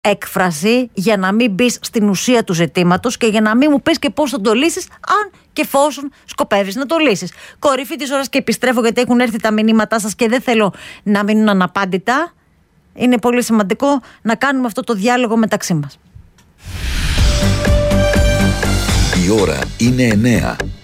έκφραση για να μην μπεις στην ουσία του ζητήματος και για να μην μου πεις και πώς θα το λύσεις, αν και εφόσον σκοπεύεις να το λύσεις. Κορυφή της ώρας και επιστρέφω, γιατί έχουν έρθει τα μηνύματά σας και δεν θέλω να μείνουν αναπάντητα. Είναι πολύ σημαντικό να κάνουμε αυτό το διάλογο μεταξύ μας. Η ώρα είναι 9.